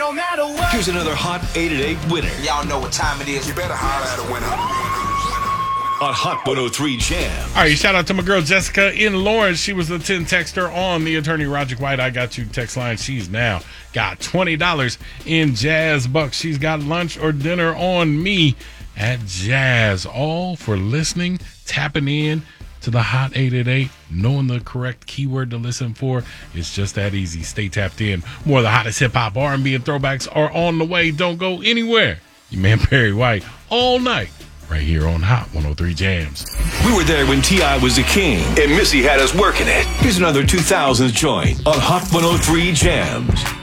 no matter what. Here's another Hot 8 at 8 winner. Y'all know what time it is. You better holler at a winner. On Hot 103 Jam. All right, shout out to my girl Jessica in Lawrence. She was the 10 texter on the Attorney Roger White I Got You text line. She's now got $20 in Jazz Bucks. She's got lunch or dinner on me at Jazz. All for listening, tapping in to the Hot 8 at 8, knowing the correct keyword to listen for. It's just that easy. Stay tapped in. More of the hottest hip-hop, R&B, and throwbacks are on the way. Don't go anywhere. Your man Perry White all night. Right here on Hot 103 Jams. We were there when T.I. was the king, and Missy had us working it. Here's another 2000s joint on Hot 103 Jams.